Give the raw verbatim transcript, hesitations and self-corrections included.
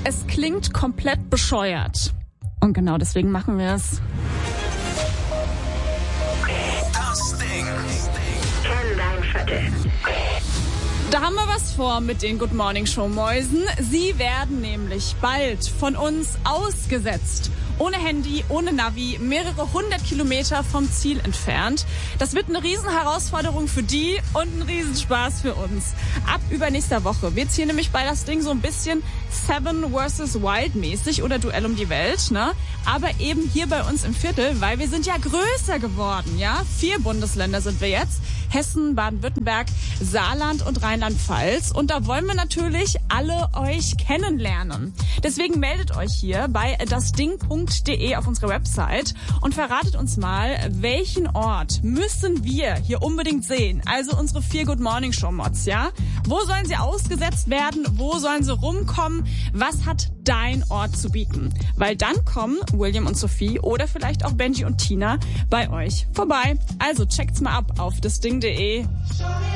Es klingt komplett bescheuert. Und genau deswegen machen wir es. Das Ding. Kenn dein Viertel. Da haben wir was vor mit den Good Morning Show Mäusen. Sie werden nämlich bald von uns ausgesetzt. Ohne Handy, ohne Navi, mehrere hundert Kilometer vom Ziel entfernt. Das wird eine Riesenherausforderung für die und ein Riesenspaß für uns. Ab übernächster Woche wird's hier nämlich bei das Ding so ein bisschen Seven versus Wild mäßig oder Duell um die Welt, ne? Aber eben hier bei uns im Viertel, weil wir sind ja größer geworden, ja? Vier Bundesländer sind wir jetzt. Hessen, Baden-Württemberg, Saarland und Rheinland-Pfalz. Und da wollen wir natürlich alle euch kennenlernen. Deswegen meldet euch hier bei dasding punkt de auf unserer Website und verratet uns mal, welchen Ort müssen wir hier unbedingt sehen? Also unsere vier Good Morning Show Mods, ja? Wo sollen sie ausgesetzt werden? Wo sollen sie rumkommen? Was hat dein Ort zu bieten? Weil dann kommen William und Sophie oder vielleicht auch Benji und Tina bei euch vorbei. Also checkt's mal ab auf dasding punkt de.